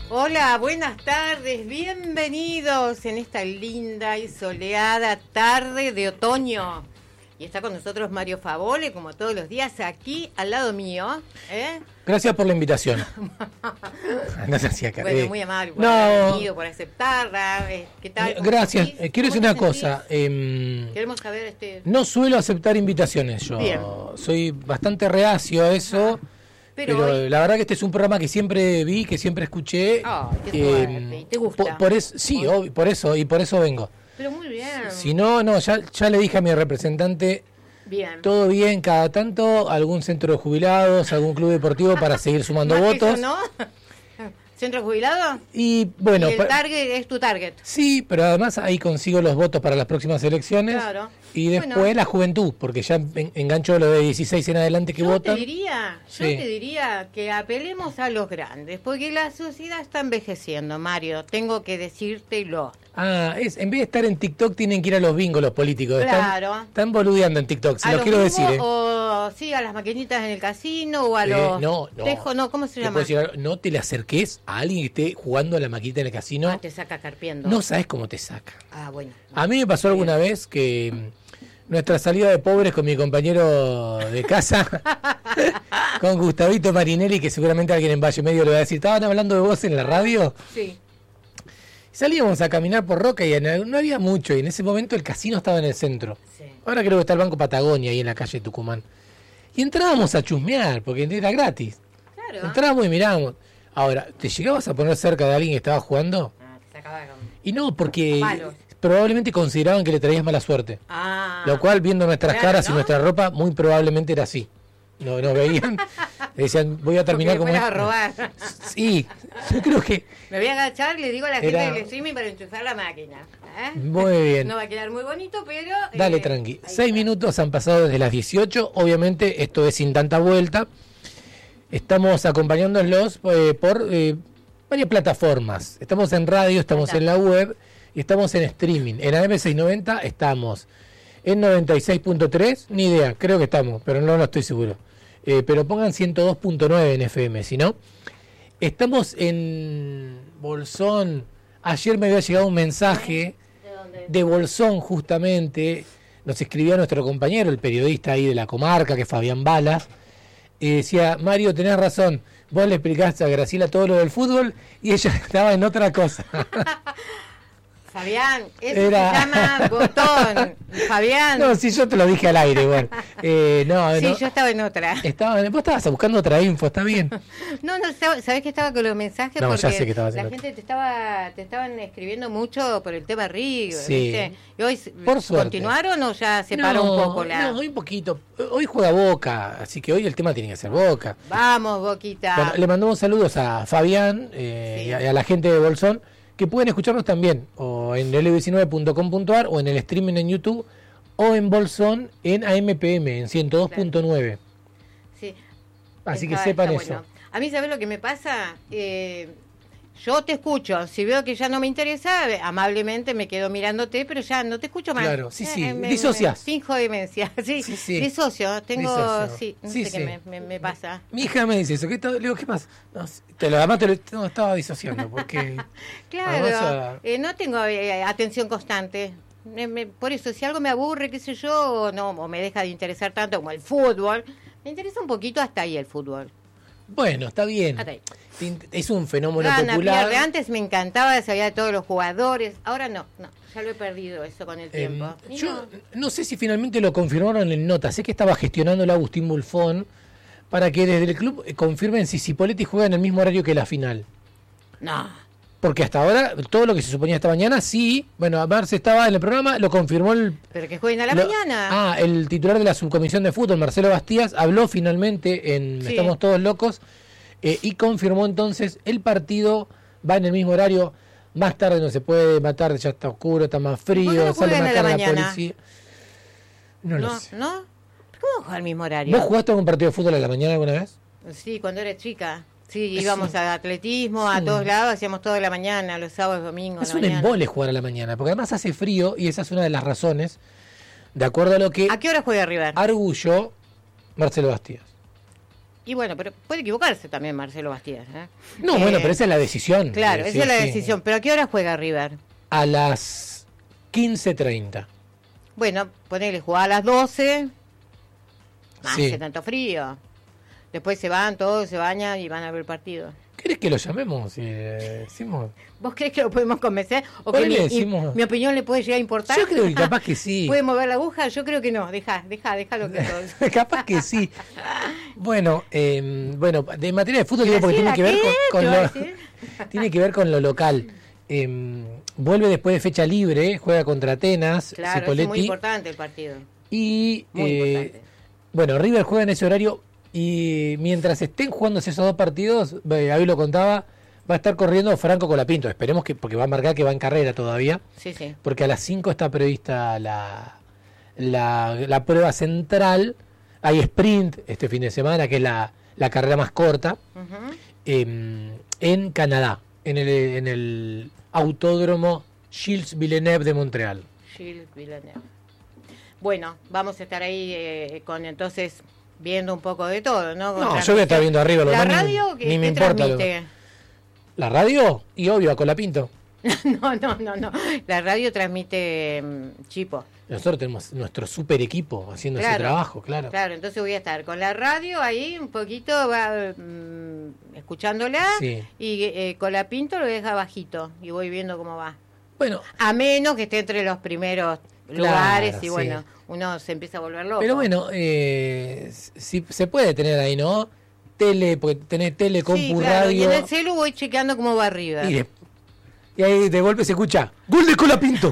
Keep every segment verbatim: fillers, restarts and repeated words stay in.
Hola, buenas tardes, bienvenidos en esta linda y soleada tarde de otoño. Y está con nosotros Mario Favole, como todos los días, aquí al lado mío. ¿eh? Gracias por la invitación. No se hacía cara. Bueno, muy amable por no. haber venido, por aceptarla. ¿Qué tal? Gracias. Eh, quiero decir una cosa. Eh, Queremos saber este... No suelo aceptar invitaciones yo. Bien. Soy bastante reacio a eso. Ah. Pero, pero hoy... la verdad que este es un programa que siempre vi, que siempre escuché. Oh, qué eh, ¿Te gusta? Por, por eso, sí, obvio, por eso, y por eso vengo. Pero muy bien. Si no, no, ya, ya le dije a mi representante, bien. Todo bien, cada tanto, algún centro de jubilados, algún club deportivo para seguir sumando ¿Más votos. Eso, ¿no? ¿Centro jubilado? Y bueno, ¿Y el target es tu target? Sí, pero además ahí consigo los votos para las próximas elecciones. Claro. Y después bueno. la juventud, porque ya en, engancho lo de dieciséis en adelante que yo votan. Te diría, yo sí. te diría que apelemos a los grandes, porque la sociedad está envejeciendo, Mario, tengo que decírtelo. Ah, es, en vez de estar en TikTok tienen que ir a los bingos los políticos. Claro. Están, están boludeando en TikTok, se lo quiero decir. ¿eh? O sí, a las maquinitas en el casino o a eh, los... No, no. Tejo, no, ¿cómo se llama? Decir, no te le acerques a alguien que esté jugando a la maquinita en el casino. Ah, te saca carpiendo. No sabes cómo te saca. Ah, bueno. A mí me pasó alguna bien. vez que... Nuestra salida de pobres con mi compañero de casa, con Gustavito Marinelli, que seguramente alguien en Valle Medio le va a decir, ¿estaban hablando de vos en la radio? Sí. Salíamos a caminar por Roca y no había mucho, y en ese momento el casino estaba en el centro. Sí. Ahora creo que está el Banco Patagonia ahí en la calle Tucumán. Y entrábamos a chusmear, porque era gratis. Claro. Entrábamos y mirábamos. Ahora, ¿te llegabas a poner cerca de alguien que estaba jugando? Ah, te sacaba con... Y no, porque... probablemente consideraban que le traías mala suerte. Ah, lo cual, viendo nuestras claro, caras ¿no? y nuestra ropa, muy probablemente era así. No, no veían, decían, voy a terminar como... a robar. Sí, yo creo que... Me voy a agachar, le digo a la era... gente del streaming para enchufar la máquina. ¿eh? Muy bien. No va a quedar muy bonito, pero... Dale, eh, tranqui. Seis minutos han pasado desde las dieciocho. Obviamente, esto es sin tanta vuelta. Estamos acompañándolos eh, por eh, varias plataformas. Estamos en radio, estamos en la web... Y estamos en streaming. En A M seiscientos noventa estamos en noventa y seis punto tres. Ni idea, creo que estamos, pero no lo estoy seguro. Eh, pero pongan ciento dos punto nueve en F M, si no. Estamos en Bolsón. Ayer me había llegado un mensaje ¿De, de Bolsón, justamente. Nos escribía nuestro compañero, el periodista ahí de la comarca, que es Fabián Balas. Y decía, Mario, tenés razón. Vos le explicaste a Graciela todo lo del fútbol y ella estaba en otra cosa. Fabián, eso Era... se llama botón. Fabián. No, sí, yo te lo dije al aire, igual. Eh, no, sí, no, yo estaba en otra. Estaba, vos estabas buscando otra info, está bien. No, no, sabés que estaba con los mensajes no, porque ya sé que estabas la en gente te estaba te estaban escribiendo mucho por el tema River, sí. ¿viste? ¿Y hoy por continuaron o ya se paró no, un poco la...? No, hoy un poquito. Hoy juega Boca, así que hoy el tema tiene que ser Boca. Vamos, Boquita. Bueno, le mandamos saludos a Fabián eh, sí. y, a, y a la gente de Bolsón, que pueden escucharnos también, o en el diecinueve punto com punto a r, o en el streaming en YouTube, o en Bolsón en A M P M, en ciento dos punto nueve. Sí. Así está, que sepan eso. Bueno. A mí, ¿sabés lo que me pasa? Eh, yo te escucho, si veo que ya no me interesa, amablemente me quedo mirándote, pero ya no te escucho más. Claro, sí, sí, eh, me, disocias. Me, finjo demencia, sí, sí, sí. Disocio, tengo, Disocio. sí, no sí, sé sí. qué me, me, me pasa. Mi hija me dice eso, ¿qué, le digo, ¿qué pasa? No, te lo, además te lo no, estaba disociando, porque... claro, además, eh, no tengo eh, atención constante. Me, me, por eso, si algo me aburre, qué sé yo, o, no, o me deja de interesar tanto como el fútbol, me interesa un poquito hasta ahí el fútbol. Bueno, está bien. Es un fenómeno Gana, popular. Pierde. Antes me encantaba, sabía de todos los jugadores. Ahora no, no, ya lo he perdido eso con el tiempo. Eh, yo no. no sé si finalmente lo confirmaron en nota. Sé que estaba gestionando el Agustín Bulfón para que desde el club confirmen si Cipoletti juega en el mismo horario que la final. No. Porque hasta ahora, todo lo que se suponía esta mañana, sí. Bueno, Marce estaba en el programa, lo confirmó el... Pero que jueguen a la lo, mañana. Ah, el titular de la subcomisión de fútbol, Marcelo Bastías, habló finalmente en sí. Estamos Todos Locos eh, y confirmó entonces el partido va en el mismo horario. Más tarde no se puede matar, ya está oscuro, está más frío, no sale una cara la, la policía. No, no lo sé. ¿No? ¿Cómo juega al mismo horario? ¿Vos jugaste algún partido de fútbol a la mañana alguna vez? Sí, cuando era chica. Sí, íbamos a atletismo, a todos lados, hacíamos toda la mañana, los sábados, domingos. Es un embole jugar a la mañana, porque además hace frío y esa es una de las razones, de acuerdo a lo que... ¿A qué hora juega River? Arguyó Marcelo Bastías. Y bueno, pero puede equivocarse también Marcelo Bastías. ¿eh? No, eh, bueno, pero esa es la decisión. Claro, sí, esa es la sí. decisión. ¿Pero a qué hora juega River? A las quince treinta. Bueno, ponele, jugar a las doce. No Sí. hace tanto frío. Después se van todos, se bañan y van a ver el partido. ¿Querés que lo llamemos? Y, eh, decimos... ¿Vos crees que lo podemos convencer? ¿O ¿Por que qué mi, le decimos? mi opinión le puede llegar a importar? Yo creo que capaz que sí. ¿Puede mover la aguja? Yo creo que no. Deja, deja, déjalo que todo. Capaz que sí. Bueno, eh, bueno, de materia de fútbol digo porque tiene que ver ¿Qué? con, ¿Te con va a lo, decir? tiene que ver con lo local. Eh, vuelve después de fecha libre, juega contra Atenas, Claro, es Cipolletti, muy importante el partido. y Muy eh, importante. bueno, River juega en ese horario y mientras estén jugándose esos dos partidos, eh, ahí lo contaba, va a estar corriendo Franco Colapinto. Esperemos que, porque va a marcar que va en carrera todavía. Sí, sí. Porque a las cinco está prevista la, la, la prueba central. Hay sprint este fin de semana, que es la, la carrera más corta, Ujú. eh, en Canadá, en el, en el autódromo Gilles Villeneuve de Montreal. Gilles Villeneuve. Bueno, vamos a estar ahí eh, con entonces viendo un poco de todo, ¿no? Con No, yo voy a estar viendo arriba. Lo ¿La demás ni- radio ni, qué, me qué importa. lo- transmite? La radio y obvio a Colapinto. No, no, no, no. La radio transmite mm, Chipo. Nosotros tenemos nuestro super equipo haciendo ese Claro, trabajo, claro. Claro, entonces voy a estar con la radio ahí un poquito va, mm, escuchándola Sí. y eh, con la pinto lo deja bajito y voy viendo cómo va. Bueno, A menos que esté entre los primeros Claro, lugares y sí. bueno, uno se empieza a volver loco. pero bueno, eh, si, se puede tener ahí, ¿no? Tele, porque tenés tele, compu, Sí, claro, y radio. en el celu voy chequeando cómo va arriba. Y, de- y ahí de golpe se escucha ¡Gol de Colapinto!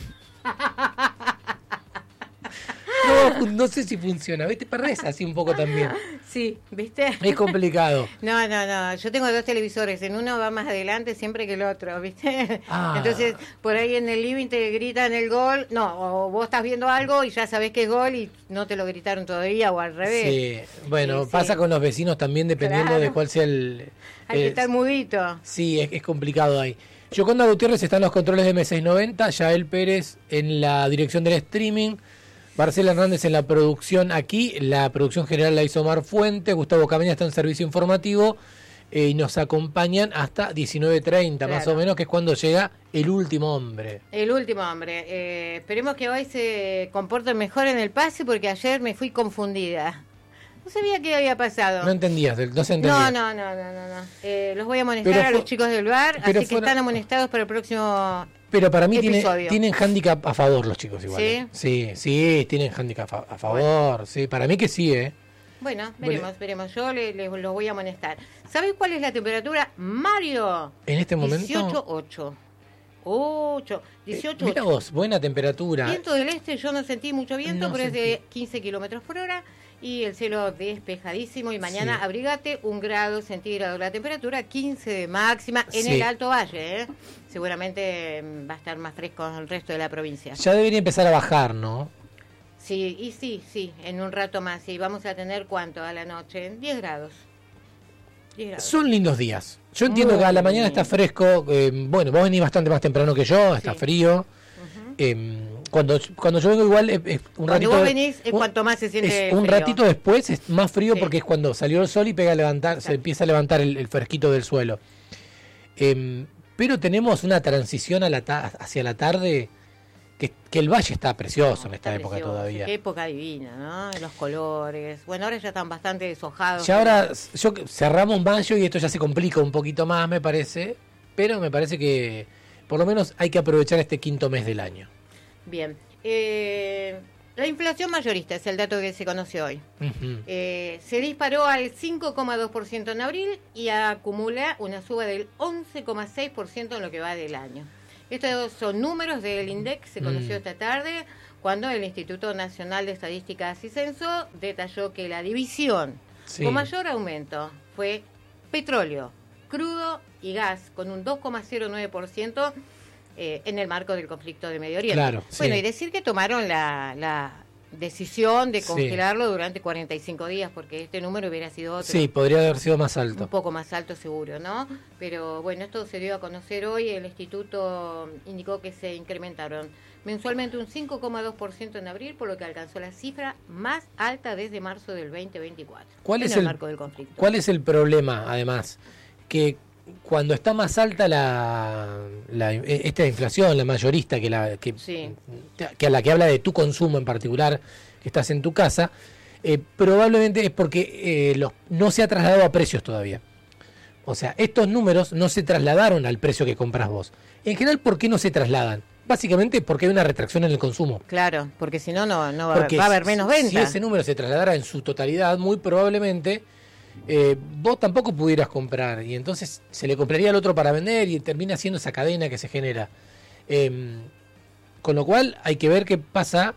No, no sé si funciona, ¿viste? Perdés así un poco también. Sí, ¿viste? Es complicado. No, no, no. Yo tengo dos televisores. En uno va más adelante siempre que el otro, ¿viste? Ah. Entonces, por ahí en el living te gritan el gol. No, o vos estás viendo algo y ya sabés que es gol y no te lo gritaron todavía o al revés. Sí, bueno, Sí, pasa sí. con los vecinos también dependiendo Claro. de cuál sea el... Hay que eh, estar mudito. Sí, es, es complicado ahí. Yoconda Gutiérrez está en los controles de M seiscientos noventa, Yael Pérez en la dirección del streaming, Marcela Hernández en la producción aquí, la producción general la hizo Mar Fuente, Gustavo Cameña está en servicio informativo eh, y nos acompañan hasta diecinueve treinta más Claro. o menos, que es cuando llega el último hombre. El último hombre. Eh, esperemos que hoy se comporten mejor en el pase porque ayer me fui confundida. No sabía qué había pasado. No entendías, no se entendía. No, no, no, no, no. no. Eh, los voy a amonestar Pero a fue- los chicos del bar, pero así que fueron- están amonestados para el próximo. Pero para mí tiene, episodio. tienen handicap a favor los chicos igual. ¿Sí? ¿eh? Sí, sí, tienen handicap a, a favor, sí, para mí que sí, ¿eh? Bueno, veremos, veremos. Yo les le, los voy a amonestar. ¿Sabés cuál es la temperatura, Mario? En este momento... dieciocho ocho. ocho. dieciocho Mira ocho. vos, buena temperatura. Viento del este, yo no sentí mucho viento, No pero sentí. es de quince kilómetros por hora. Y el cielo despejadísimo. Y mañana Sí. abrigate un grado centígrado la temperatura, quince de máxima en Sí. el Alto Valle. ¿eh? Seguramente mm, va a estar más fresco en el resto de la provincia. Ya debería empezar a bajar, ¿no? Sí, y sí, sí, en un rato más. Y vamos a tener cuánto a la noche? diez grados. diez grados. Son lindos días. Yo entiendo Muy que a la mañana lindo. está fresco. eh, bueno, vos venís bastante más temprano que yo, está Sí. frío. Ujú. eh, cuando, cuando yo vengo igual, es, es un Cuando ratito... vos de- venís es un- cuanto más se siente es un frío. ratito después es más frío Sí. porque es cuando salió el sol y pega a levantar, se Exacto. empieza a levantar el, el fresquito del suelo. Eh, pero tenemos una transición a la ta- hacia la tarde que, que el valle está precioso en esta Está época precioso, todavía. Qué época divina, ¿no? Los colores. Bueno, ahora ya están bastante deshojados. Ya ahora yo cerramos mayo y esto ya se complica un poquito más, me parece, pero me parece que por lo menos hay que aprovechar este quinto mes del año. Bien. Eh, la inflación mayorista es el dato que se conoció hoy. Ujú. Eh, se disparó al cinco coma dos por ciento en abril y acumula una suba del once coma seis por ciento en lo que va del año. Estos son números del INDEC, se conoció Mm. esta tarde, cuando el Instituto Nacional de Estadísticas y Censo detalló que la división Sí. con mayor aumento fue petróleo, crudo y gas, con un dos coma cero nueve por ciento eh, en el marco del conflicto de Medio Oriente. Claro, Bueno, sí. y decir que tomaron la, la decisión de Sí. congelarlo durante cuarenta y cinco días, porque este número hubiera sido otro. Sí, podría haber sido más alto. Un poco más alto seguro, ¿no? Pero bueno, esto se dio a conocer hoy. El instituto indicó que se incrementaron mensualmente un cinco coma dos por ciento en abril, por lo que alcanzó la cifra más alta desde marzo del veinte veinticuatro. ¿Cuál en es el, el marco del conflicto. ¿Cuál es el problema, además? Que cuando está más alta la, la esta inflación, la mayorista, que la que, Sí. que a la que habla de tu consumo en particular, que estás en tu casa, eh, probablemente es porque eh, los, no se ha trasladado a precios todavía. O sea, estos números no se trasladaron al precio que compras vos. En general, ¿por qué no se trasladan? Básicamente porque hay una retracción en el consumo. Claro, porque si no, no, no va, Porque va a haber menos si- ventas. Si ese número se trasladara en su totalidad, muy probablemente eh, vos tampoco pudieras comprar. Y entonces se le compraría al otro para vender y termina siendo esa cadena que se genera. Eh, con lo cual hay que ver qué pasa.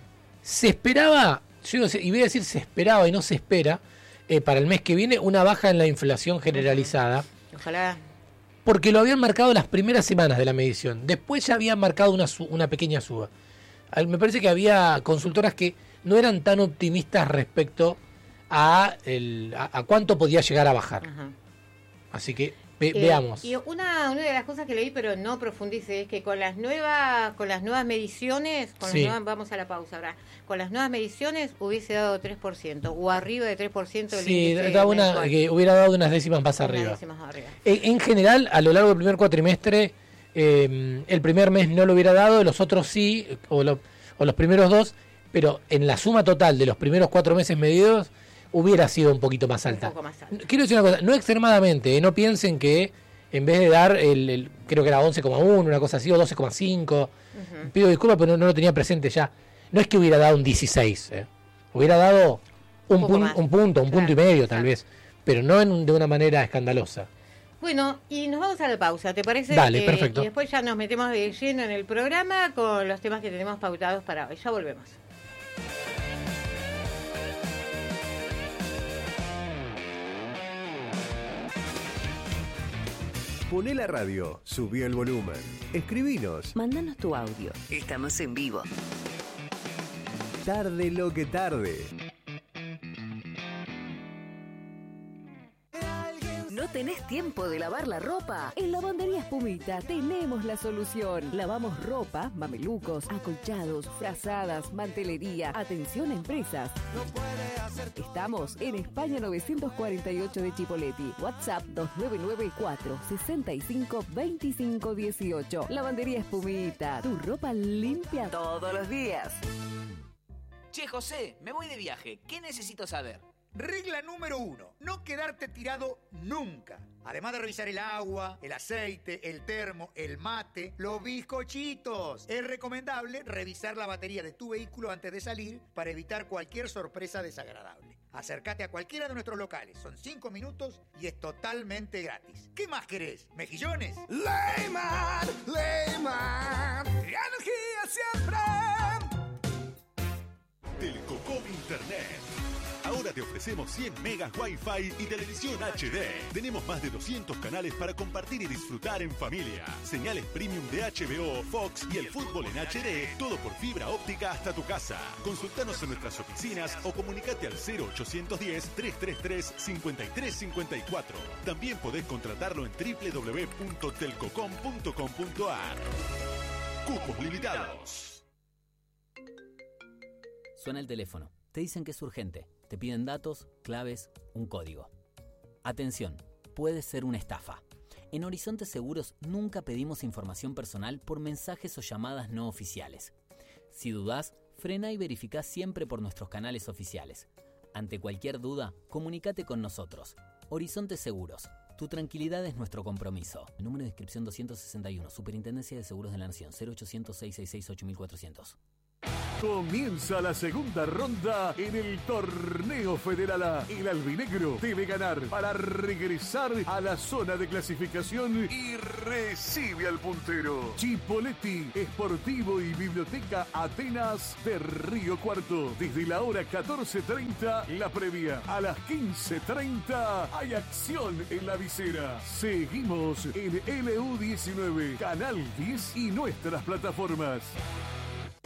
Se esperaba, yo no sé, y voy a decir se esperaba y no se espera, eh, para el mes que viene una baja en la inflación generalizada. Ojalá. Porque lo habían marcado las primeras semanas de la medición. Después ya habían marcado una, su- una pequeña suba. Al- Me parece que había consultoras que no eran tan optimistas respecto a, el, a, a cuánto podía llegar a bajar. Ajá. Así que ve- Eh, veamos. Y una, una de las cosas que leí, pero no profundice, es que con las nuevas con las nuevas mediciones, con Sí. las nuevas, vamos a la pausa ahora, con las nuevas mediciones hubiese dado tres por ciento o arriba de tres por ciento del Sí, índice daba una, mensual. que hubiera dado unas décimas más Unas arriba. décimas arriba. En, en general, a lo largo del primer cuatrimestre, eh, el primer mes no lo hubiera dado, los otros sí, o, lo- o los primeros dos, pero en la suma total de los primeros cuatro meses medidos, hubiera sido un poquito más Un alta. poco más alta. Quiero decir una cosa, no extremadamente, eh, no piensen que en vez de dar, el, el- creo que era once coma uno, una cosa así, o doce coma cinco, Ujú. pido disculpas, pero no, no lo tenía presente ya. No es que hubiera dado un dieciséis, eh. hubiera dado un, Un poco pun- más. un punto, un punto y Claro, medio tal exacto. vez, pero no en un- de una manera escandalosa. Bueno, y nos vamos a la pausa, ¿te parece? Dale, Eh, perfecto. Y después ya nos metemos de lleno en el programa con los temas que tenemos pautados para hoy. Ya volvemos. Poné la radio, subí el volumen, escribinos. Mándanos tu audio. Estamos en vivo. Tarde lo que tarde. ¿No tenés tiempo de lavar la ropa? En Lavandería Espumita tenemos la solución. Lavamos ropa, mamelucos, acolchados, frazadas, mantelería. Atención a empresas. Estamos en España novecientos cuarenta y ocho de Chipoleti. WhatsApp dos nueve nueve cuatro seis cinco dos cinco uno ocho. Lavandería Espumita. Tu ropa limpia todos los días. Che, José, me voy de viaje. ¿Qué necesito saber? Regla número uno, no quedarte tirado nunca. Además de revisar el agua, el aceite, el termo, el mate, los bizcochitos. Es recomendable revisar la batería de tu vehículo antes de salir para evitar cualquier sorpresa desagradable. Acércate a cualquiera de nuestros locales, son cinco minutos y es totalmente gratis. ¿Qué más querés? ¿Mejillones? Leyman, Leyman, energía siempre. Telcocom Internet. Ahora te ofrecemos cien megas Wi-Fi y televisión H D. Tenemos más de doscientos canales para compartir y disfrutar en familia. Señales premium de H B O, Fox y el fútbol en H D. Todo por fibra óptica hasta tu casa. Consultanos en nuestras oficinas o comunicate al cero ochocientos diez, trescientos treinta y tres, cincuenta y tres cincuenta y cuatro. También podés contratarlo en doble u doble u doble u punto telcocom punto com punto a r. Cupos limitados. Suena el teléfono. Te dicen que es urgente. Te piden datos, claves, un código. Atención, puede ser una estafa. En Horizonte Seguros nunca pedimos información personal por mensajes o llamadas no oficiales. Si dudás, frena y verificá siempre por nuestros canales oficiales. Ante cualquier duda, comunícate con nosotros. Horizonte Seguros. Tu tranquilidad es nuestro compromiso. Número de inscripción doscientos sesenta y uno. Superintendencia de Seguros de la Nación. cero ochocientos, seiscientos sesenta y seis, ocho mil cuatrocientos. Comienza la segunda ronda en el Torneo Federal A. El albinegro debe ganar para regresar a la zona de clasificación y recibe al puntero. Chipoleti, Esportivo y Biblioteca Atenas de Río Cuarto. Desde la hora catorce treinta, la previa. A las quince treinta hay acción en la visera. Seguimos en L U diecinueve, Canal diez y nuestras plataformas.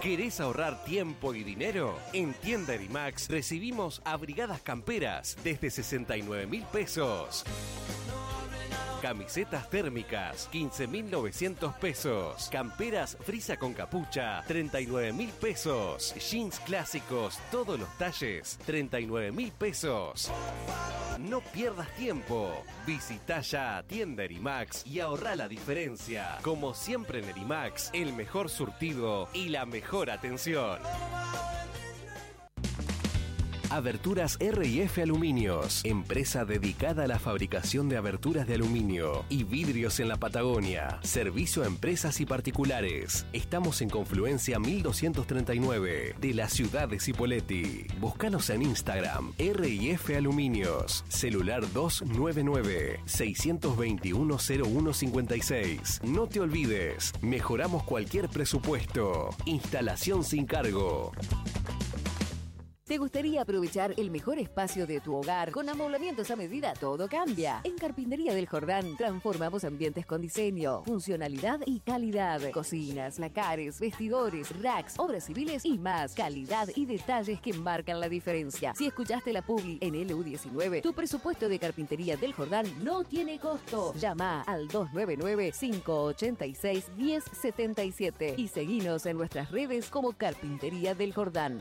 ¿Querés ahorrar tiempo y dinero? En Tienda Erimax recibimos abrigadas camperas desde sesenta y nueve mil pesos. Camisetas térmicas, quince mil novecientos pesos. Camperas frisa con capucha, treinta y nueve mil pesos. Jeans clásicos, todos los talles, treinta y nueve mil pesos. No pierdas tiempo. Visita ya a Tienda Erimax y ahorra la diferencia. Como siempre en Erimax, el mejor surtido y la mejor atención. Aberturas R y F Aluminios, empresa dedicada a la fabricación de aberturas de aluminio y vidrios en la Patagonia. Servicio a empresas y particulares. Estamos en Confluencia mil doscientos treinta y nueve de la ciudad de Cipolletti. Búscanos en Instagram, R y F Aluminios. Celular dos nueve nueve, seis dos uno, cero uno cinco seis. No te olvides, mejoramos cualquier presupuesto. Instalación sin cargo. ¿Te gustaría aprovechar el mejor espacio de tu hogar? Con amoblamientos a medida todo cambia. En Carpintería del Jordán transformamos ambientes con diseño, funcionalidad y calidad. Cocinas, lacares, vestidores, racks, obras civiles y más. Calidad y detalles que marcan la diferencia. Si escuchaste la publi en L U diecinueve, tu presupuesto de Carpintería del Jordán no tiene costo. Llama al dos nueve nueve, cinco ocho seis, uno cero siete siete y seguinos en nuestras redes como Carpintería del Jordán.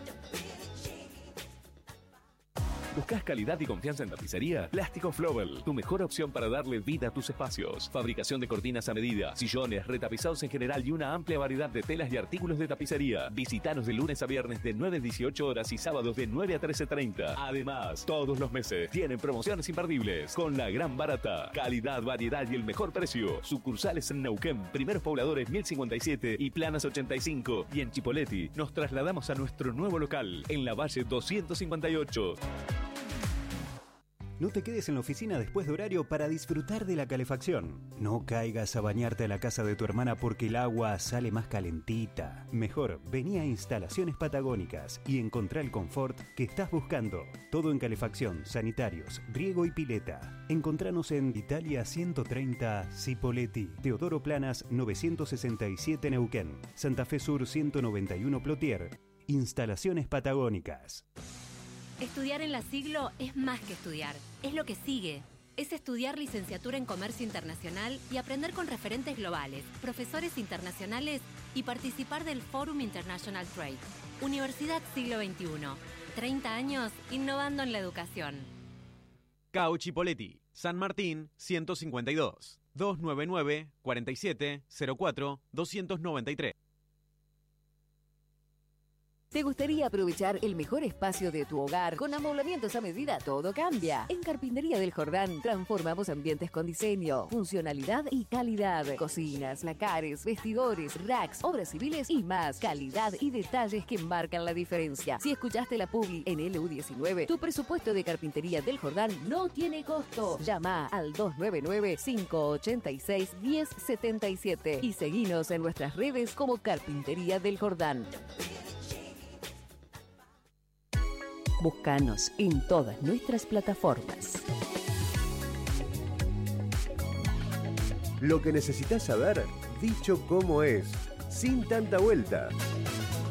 ¿Buscas calidad y confianza en tapicería? Plástico Flowell, tu mejor opción para darle vida a tus espacios. Fabricación de cortinas a medida, sillones, retapizados en general y una amplia variedad de telas y artículos de tapicería. Visítanos de lunes a viernes de nueve a dieciocho horas y sábados de nueve a trece treinta. Además, todos los meses tienen promociones imperdibles con la gran barata. Calidad, variedad y el mejor precio. Sucursales en Neuquén, Primeros Pobladores mil cincuenta y siete y Planas ochenta y cinco. Y en Chipolletti nos trasladamos a nuestro nuevo local en la Valle doscientos cincuenta y ocho. No te quedes en la oficina después de horario para disfrutar de la calefacción. No caigas a bañarte a la casa de tu hermana porque el agua sale más calentita. Mejor, vení a Instalaciones Patagónicas y encontrá el confort que estás buscando. Todo en calefacción, sanitarios, riego y pileta. Encontranos en Italia ciento treinta, Cipolletti, Teodoro Planas novecientos sesenta y siete Neuquén, Santa Fe Sur ciento noventa y uno Plotier. Instalaciones Patagónicas. Estudiar en la Siglo es más que estudiar, es lo que sigue. Es estudiar licenciatura en Comercio Internacional y aprender con referentes globales, profesores internacionales y participar del Forum International Trade. Universidad Siglo veintiuno. treinta años innovando en la educación. C A U Chipolletti, San Martín ciento cincuenta y dos, dos nueve nueve, cuarenta y siete, cero cuatro, doscientos noventa y tres. ¿Te gustaría aprovechar el mejor espacio de tu hogar? Con amoblamientos a medida todo cambia. En Carpintería del Jordán transformamos ambientes con diseño, funcionalidad y calidad. Cocinas, lacares, vestidores, racks, obras civiles y más. Calidad y detalles que marcan la diferencia. Si escuchaste la publi en L U diecinueve, tu presupuesto de Carpintería del Jordán no tiene costo. Llama al dos nueve nueve, cinco ocho seis, uno cero siete siete y seguinos en nuestras redes como Carpintería del Jordán. Búscanos en todas nuestras plataformas. Lo que necesitas saber, dicho como es, sin tanta vuelta.